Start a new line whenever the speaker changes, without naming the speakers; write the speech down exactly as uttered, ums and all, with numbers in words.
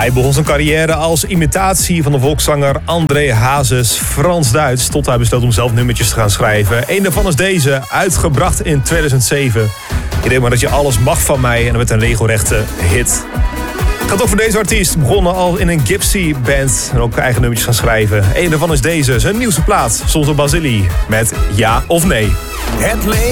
Hij begon zijn carrière als imitatie van de volkszanger André Hazes Frans-Duits, tot hij besloot om zelf nummertjes te gaan schrijven. Eén daarvan is deze, uitgebracht in tweeduizend zeven. Je denkt maar dat je alles mag van mij en dan met een regelrechte hit. Het gaat ook voor deze artiest, begonnen al in een Gypsy band en ook eigen nummertjes gaan schrijven. Eén daarvan is deze, zijn nieuwste plaat, Soms op Basili, met Ja of Nee.
Het leven